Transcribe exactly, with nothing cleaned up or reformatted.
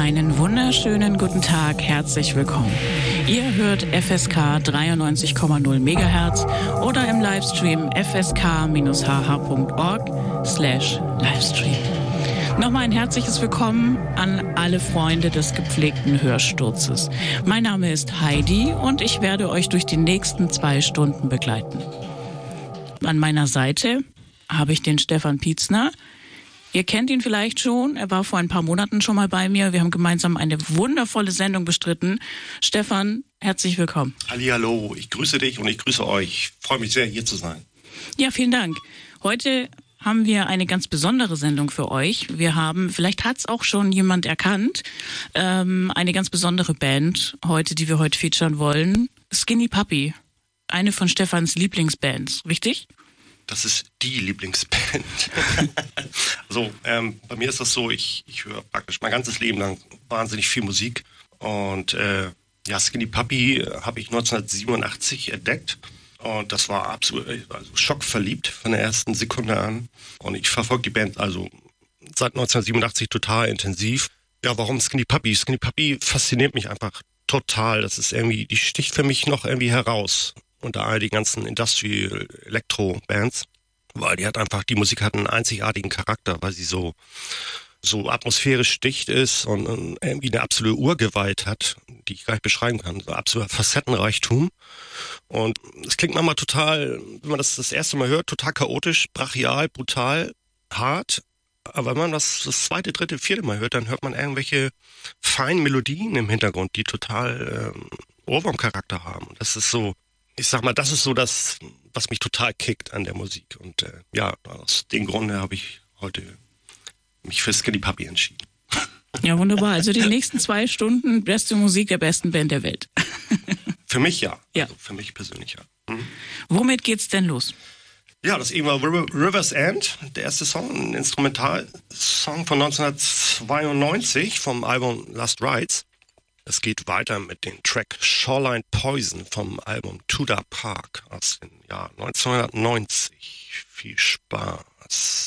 Einen wunderschönen guten Tag, herzlich willkommen. Ihr hört F S K dreiundneunzig Komma null Megahertz oder im Livestream f s k dash h h punkt org slash Livestream. Nochmal ein herzliches Willkommen an alle Freunde des gepflegten Hörsturzes. Mein Name ist Heidi und ich werde euch durch die nächsten zwei Stunden begleiten. An meiner Seite habe ich den Stefan Pietzner. Ihr kennt ihn vielleicht schon, er war vor ein paar Monaten schon mal bei mir. Wir haben gemeinsam eine wundervolle Sendung bestritten. Stefan, herzlich willkommen. Hallihallo, ich grüße dich und ich grüße euch. Ich freue mich sehr, hier zu sein. Ja, vielen Dank. Heute haben wir eine ganz besondere Sendung für euch. Wir haben, vielleicht hat es auch schon jemand erkannt, ähm, eine ganz besondere Band heute, die wir heute featuren wollen. Skinny Puppy, eine von Stefans Lieblingsbands, richtig? Das ist die Lieblingsband. Also ähm, bei mir ist das so, ich, ich höre praktisch mein ganzes Leben lang wahnsinnig viel Musik. Und äh, ja, Skinny Puppy habe ich neunzehnhundertsiebenundachtzig entdeckt. Und das war absolut also schockverliebt von der ersten Sekunde an. Und ich verfolge die Band also seit neunzehnhundertsiebenundachtzig total intensiv. Ja, warum Skinny Puppy? Skinny Puppy fasziniert mich einfach total. Das ist irgendwie, die sticht für mich noch irgendwie heraus unter all die ganzen Industrial-Elektro-Bands, weil die hat einfach, die Musik hat einen einzigartigen Charakter, weil sie so, so atmosphärisch dicht ist und, und irgendwie eine absolute Urgewalt hat, die ich gar nicht beschreiben kann, so absoluter Facettenreichtum. Und es klingt manchmal total, wenn man das das erste Mal hört, total chaotisch, brachial, brutal, hart. Aber wenn man das das zweite, dritte, vierte Mal hört, dann hört man irgendwelche feinen Melodien im Hintergrund, die total ähm, Ohrwurmcharakter haben. Das ist so, ich sag mal, das ist so das, was mich total kickt an der Musik. Und äh, ja, aus dem Grunde habe ich heute mich für Skinny Puppy entschieden. Ja, wunderbar. Also die nächsten zwei Stunden beste Musik der besten Band der Welt. Für mich ja. Ja. Also für mich persönlich ja. Mhm. Womit geht's denn los? Ja, das eben war River's End, der erste Song, ein Instrumentalsong von neunzehnhundertzweiundneunzig vom Album Last Rides. Es geht weiter mit dem Track Shoreline Poison vom Album Tudor Park aus dem Jahr neunzehnhundertneunzig. Viel Spaß.